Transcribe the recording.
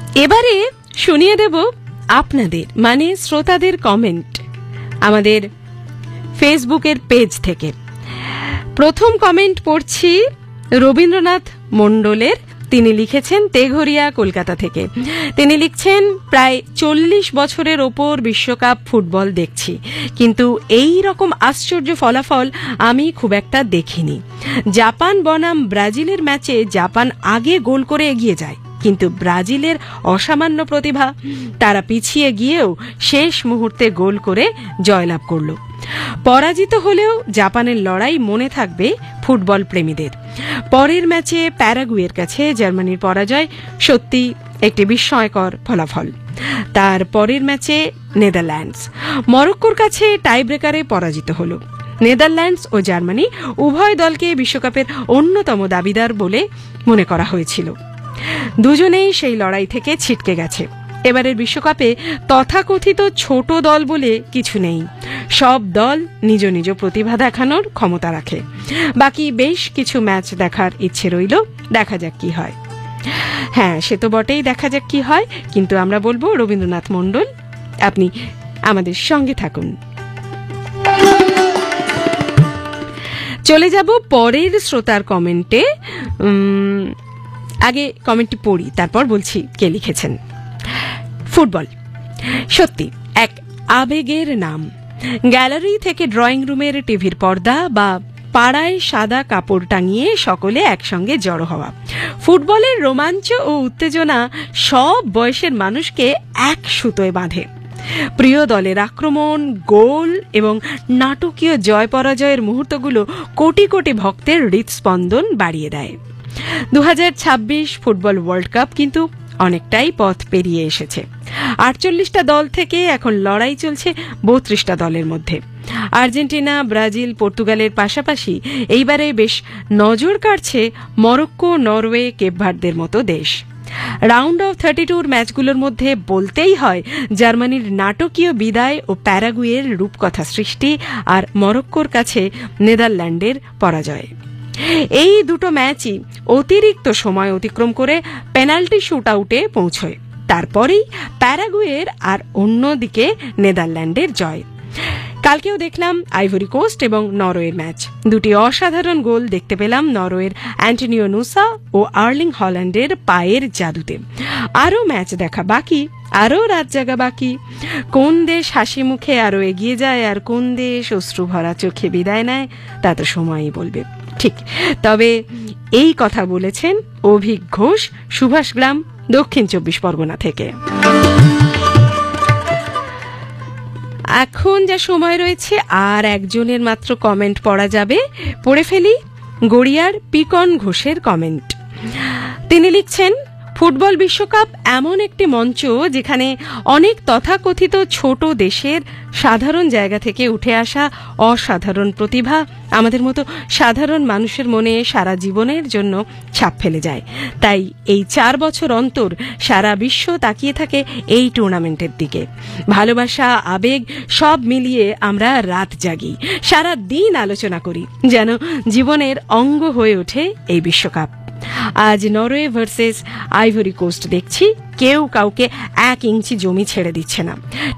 এবারে শুনিয়ে দেব আপনাদের মানে শ্রোতাদের কমেন্ট আমাদের ফেসবুকের পেজ থেকে। প্রথম কমেন্ট পড়ছি রবীন্দ্রনাথ মণ্ডলের। তিনি লিখেছেন তেঘরিয়া, কলকাতা থেকে। তিনি লিখছেন, প্রায় 40 বছরের ওপর বিশ্বকাপ ফুটবল দেখছি, কিন্তু এই রকম আশ্চর্য ফলাফল আমি খুব একটা দেখিনি। জাপান বনাম ব্রাজিলের ম্যাচে জাপান আগে গোল করে এগিয়ে যায়, কিন্তু ব্রাজিলের অসামান্য প্রতিভা, তারা পিছিয়ে গিয়েও শেষ মুহূর্তে গোল করে জয়লাভ করল। পরাজিত হলেও জাপানের লড়াই মনে থাকবে ফুটবল প্রেমীদের। পরের ম্যাচে প্যারাগুয়ের কাছে জার্মানির পরাজয় সত্যি একটি বিস্ময়কর ফলাফল। তার পরের ম্যাচে নেদারল্যান্ডস মরক্কোর কাছে টাইব্রেকারে পরাজিত হল। নেদারল্যান্ডস ও জার্মানি উভয় দলকে বিশ্বকাপের অন্যতম দাবিদার বলে মনে করা হয়েছিল। দুজনেই সেই লড়াই থেকে ছিটকে গেছে। এবারের বিশ্বকাপে তথাকথিত ছোট দল বলে কিছু নেই, সব দল নিজ নিজ প্রতিভা দেখানোর ক্ষমতা রাখে। বাকি বেশ কিছু ম্যাচ দেখার ইচ্ছে রইল, দেখা যাক কি হয়। হ্যাঁ, সে তো বটেই, দেখা যাক কি হয়। কিন্তু আমরা বলবো, রবীন্দ্রনাথ মণ্ডল, আপনি আমাদের সঙ্গে থাকুন। চলে যাব পরের শ্রোতার কমেন্টে। আগে কমেন্টটি পড়ি, তারপর বলছি কে লিখেছেন। ফুটবল সত্যি এক আবেগের নাম। গ্যালারি থেকে ড্রয়িং রুমের টিভির পর্দা বা পাড়ায় সাদা কাপড় টাঙিয়ে সকলে একসঙ্গে জড়ো হওয়া। ফুটবলের রোমাঞ্চ ও উত্তেজনা সব বয়সের মানুষকে এক সুতোয় বাঁধে। প্রিয় দলের আক্রমণ, গোল এবং নাটকীয় জয় পরাজয়ের মুহূর্তগুলো কোটি কোটি ভক্তের হৃদস্পন্দন বাড়িয়ে দেয়। 2026 ফুটবল ওয়ার্ল্ড কাপ কিন্তু অনেকটাই পথ পেরিয়ে এসেছে। 48টা দল থেকে এখন লড়াই চলছে 32টা দলের মধ্যে। আর্জেন্টিনা, ব্রাজিল, পর্তুগালের পাশাপাশি এইবারে বেশ নজর কাড়ছে মরক্কো, নরওয়ে, কেপ ভার্দের মতো দেশ। রাউন্ড অফ 32 ম্যাচগুলোর মধ্যে বলতেই হয় জার্মানির নাটকীয় বিদায় ও প্যারাগুয়ের রূপকথা সৃষ্টি, আর মরক্কোর কাছে নেদারল্যান্ডের পরাজয়। এই দুটো ম্যাচই অতিরিক্ত সময় অতিক্রম করে পেনাল্টি শুট আউটে পৌঁছয়। তারপরেই প্যারাগুয়ের আর অন্যদিকে নেদারল্যান্ডের জয়। কালকেও দেখলাম আইভরি কোস্ট এবং নরওয়ের ম্যাচ। দুটি অসাধারণ গোল দেখতে পেলাম নরওয়ের অ্যান্টনিও নুসা ও আর্লিং হল্যান্ডের পায়ের জাদুতে। আরও ম্যাচ দেখা বাকি, আরও রাত জাগা বাকি। কোন দেশ হাসি মুখে আরও এগিয়ে যায় আর কোন দেশ অশ্রু ভরা চোখে বিদায় নেয় তা তো সময়ই বলবে। ঠিক, তবে এই কথা বলেছেন অভিক ঘোষ, সুভাষগ্রাম, দক্ষিণ 24 পরগনা থেকে। এখন যা সময় রয়েছে আর একজনের মাত্র কমেন্ট পড়া যাবে, পড়ে ফেলি গড়িয়ার পিকন ঘোষের কমেন্ট। তিনি লিখছেন, ফুটবল বিশ্বকাপ এমন একটি মঞ্চ যেখানে অনেক তথাকথিত ছোট দেশের সাধারণ জায়গা থেকে উঠে আসা অসাধারণ প্রতিভা আমাদের মতো সাধারণ মানুষের মনে সারা জীবনের জন্য ছাপ ফেলে যায়। তাই এই 4 বছর অন্তর সারা বিশ্ব তাকিয়ে থাকে এই টুর্নামেন্টের দিকে। ভালোবাসা, আবেগ সব মিলিয়ে আমরা রাত জাগি, সারা দিন আলোচনা করি, যেন জীবনের অঙ্গ হয়ে ওঠে এই বিশ্বকাপ। আজ নরওয়ে ভার্সেস আইভরি কোস্ট দেখছি, কেউ কাউকে 1 ইঞ্চি জমি ছেড়ে দিচ্ছে না।